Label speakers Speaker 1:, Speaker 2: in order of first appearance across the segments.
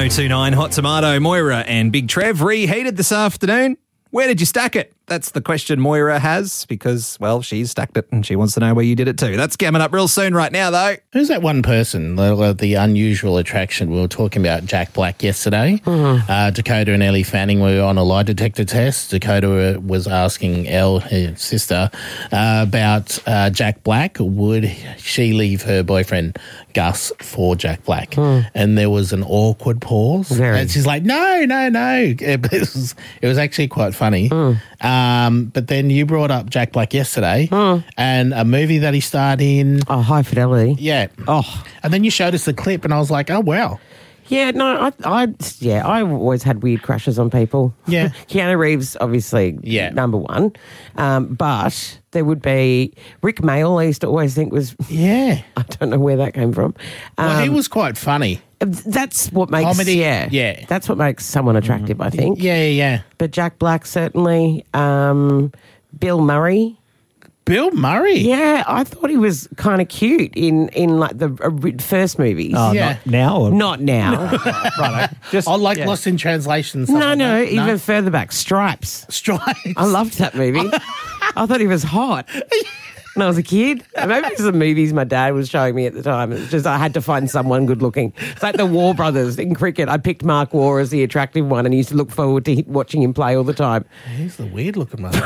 Speaker 1: 1029 Hot Tomato. Moira and Big Trev reheated this afternoon. Where did you stack it? That's the question Moira has because, well, she's stacked it and she wants to know where you did it too. That's coming up real soon right now, though.
Speaker 2: Who's that one person, the unusual attraction? We were talking about Jack Black yesterday. Dakota and Ellie Fanning were on a lie detector test. Dakota was asking Elle, her sister, about Jack Black. Would she leave her boyfriend Gus for Jack Black? And there was an awkward pause. And she's like, no. It was actually quite funny. But then you brought up Jack Black yesterday and a movie that he starred in.
Speaker 3: Oh, High Fidelity.
Speaker 2: Yeah.
Speaker 3: Oh.
Speaker 2: And then you showed us the clip and I was like, oh, wow.
Speaker 3: Yeah, no, I always had weird crushes on people.
Speaker 2: Yeah.
Speaker 3: Keanu Reeves, obviously, number one. But there would be Rick Mayall, I used to always think was...
Speaker 2: Yeah.
Speaker 3: I don't know where that came from.
Speaker 2: Well, he was quite funny.
Speaker 3: That's what makes...
Speaker 2: Comedy.
Speaker 3: Yeah. That's what makes someone attractive, I think.
Speaker 2: Yeah.
Speaker 3: But Jack Black, certainly. Bill Murray.
Speaker 2: Bill Murray?
Speaker 3: Yeah, I thought he was kind of cute in like the first movies.
Speaker 1: Oh,
Speaker 2: Yeah.
Speaker 1: not now? Or?
Speaker 3: Not now.
Speaker 1: Right. Just,
Speaker 2: Lost in Translation.
Speaker 3: No, even further back. Stripes.
Speaker 2: Stripes.
Speaker 3: I loved that movie. I thought he was hot when I was a kid. Maybe it's the movies my dad was showing me at the time. It's just I had to find someone good looking. It's like the War brothers in cricket. I picked Mark Waugh as the attractive one and used to look forward to watching him play all the time.
Speaker 2: He's the weird looking one.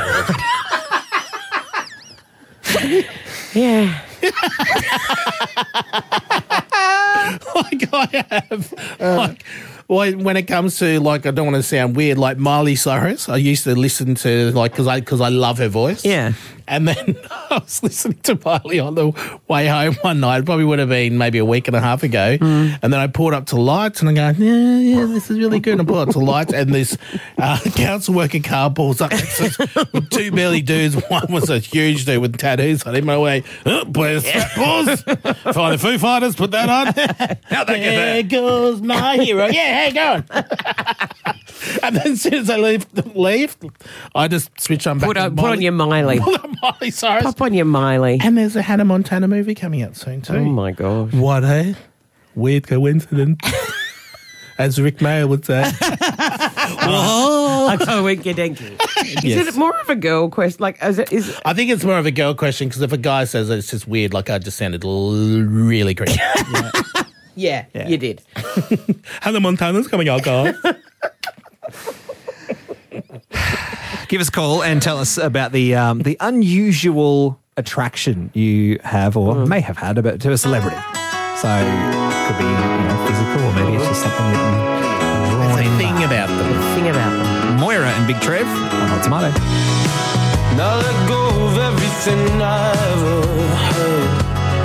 Speaker 3: Yeah.
Speaker 2: Like I have, when it comes to I don't want to sound weird, like Miley Cyrus, I used to listen to because I love her voice.
Speaker 3: Yeah.
Speaker 2: And then I was listening to Miley on the way home one night. It probably would have been maybe a week and a half ago. And then I pulled up to Lights and I go, yeah, this is really good. And I pulled up to Lights and this council worker car pulls up with two burly dudes. One was a huge dude with tattoos on him. I went, pause. Find the Foo Fighters, put that on.
Speaker 1: How'd that get there?
Speaker 2: There goes my hero. Yeah, hey, go on. And then as soon as I leave, I just switch on back.
Speaker 3: Put on your Miley.
Speaker 2: Miley Cyrus.
Speaker 3: Pop on your Miley.
Speaker 2: And there's a Hannah Montana movie coming out soon too.
Speaker 3: Oh my gosh.
Speaker 2: What a weird coincidence. As Rick Mayall would say.
Speaker 3: I go winky dinky. Is it more of a girl question?
Speaker 2: I think it's more of a girl question because if a guy says it, it's just weird. Like I just sounded really creepy.
Speaker 3: Yeah, you did.
Speaker 2: Hannah Montana's coming out, guys.
Speaker 1: Give us a call and tell us about the unusual attraction you have or may have had to a celebrity. So it could be physical or maybe it's just something that
Speaker 2: There's a thing about them.
Speaker 3: Thing about them.
Speaker 1: Moira and Big Trev on Hot Tomato.
Speaker 4: Now let go of everything I ever